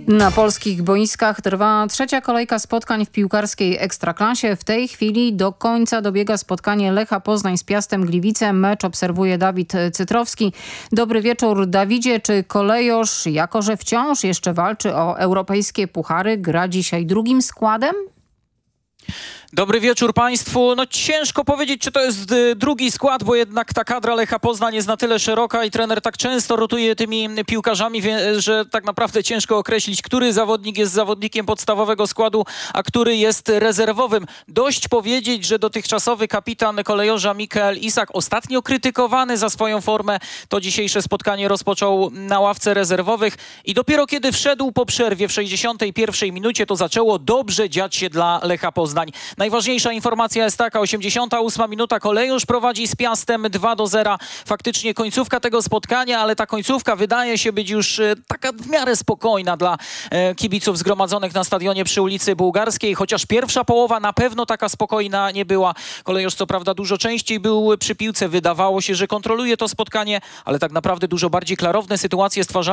Na polskich boiskach trwa trzecia kolejka spotkań w piłkarskiej Ekstraklasie. W tej chwili do końca dobiega spotkanie Lecha Poznań z Piastem Gliwice. Mecz obserwuje Dawid Cytrowski. Dobry wieczór, Dawidzie. Czy Kolejorz, jako że wciąż jeszcze walczy o europejskie puchary, gra dzisiaj drugim składem? Dobry wieczór Państwu. No ciężko powiedzieć, czy to jest drugi skład, bo jednak ta kadra Lecha Poznań jest na tyle szeroka i trener tak często rotuje tymi piłkarzami, że tak naprawdę ciężko określić, który zawodnik jest zawodnikiem podstawowego składu, a który jest rezerwowym. Dość powiedzieć, że dotychczasowy kapitan Kolejorza Mikael Isak, ostatnio krytykowany za swoją formę, to dzisiejsze spotkanie rozpoczął na ławce rezerwowych i dopiero kiedy wszedł po przerwie w 61. minucie, to zaczęło dobrze dziać się dla Lecha Poznań. Najważniejsza informacja jest taka, 88 minuta, Kolejorz prowadzi z Piastem 2-0. Faktycznie końcówka tego spotkania, ale ta końcówka wydaje się być już taka w miarę spokojna dla kibiców zgromadzonych na stadionie przy ulicy Bułgarskiej, chociaż pierwsza połowa na pewno taka spokojna nie była. Kolejorz co prawda dużo częściej był przy piłce, wydawało się, że kontroluje to spotkanie, ale tak naprawdę dużo bardziej klarowne sytuacje stwarzały